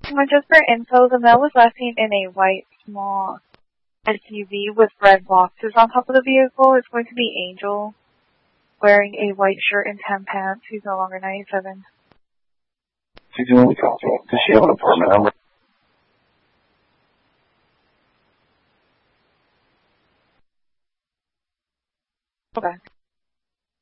Just for info, the male was last seen in a white small SUV with red boxes on top of the vehicle. It's going to be Angel, wearing a white shirt and tan pants. He's no longer 97. Does she have an apartment number? Okay.